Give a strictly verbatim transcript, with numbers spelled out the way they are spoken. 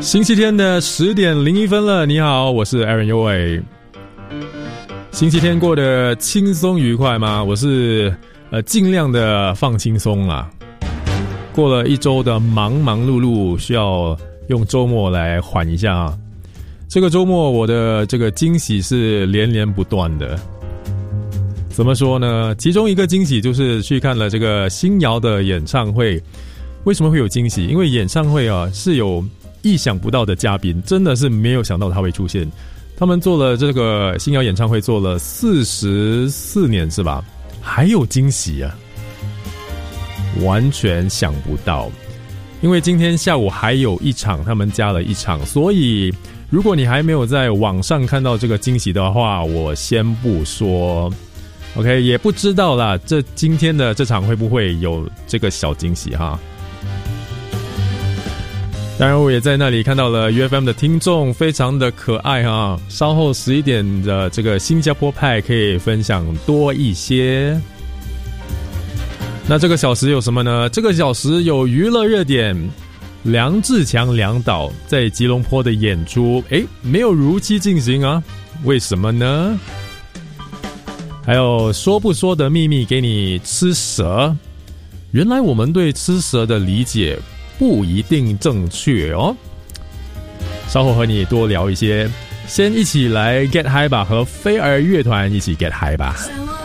星期天的十点零一分了，你好，我是 Aaron 优伟。星期天过得轻松愉快吗？我是呃尽量的放轻松啦。过了一周的忙忙碌碌，需要用周末来缓一下啊。这个周末我的这个惊喜是连连不断的。怎么说呢？其中一个惊喜就是去看了这个新瑶的演唱会。为什么会有惊喜？因为演唱会啊是有意想不到的嘉宾，真的是没有想到他会出现。他们做了这个新瑶演唱会做了四十四年是吧？还有惊喜啊，完全想不到。因为今天下午还有一场，他们加了一场，所以如果你还没有在网上看到这个惊喜的话，我先不说 OK， 也不知道啦，这今天的这场会不会有这个小惊喜哈。当然我也在那里看到了 U F M 的听众，非常的可爱哈。稍后十一点的这个新加坡派可以分享多一些。那这个小时有什么呢？这个小时有娱乐热点，梁志强梁导在吉隆坡的演出，诶，没有如期进行啊，为什么呢？还有说不说的秘密给你吃蛇，原来我们对吃蛇的理解不一定正确哦。稍后和你多聊一些，先一起来 get high 吧，和飞儿乐团一起 get high 吧。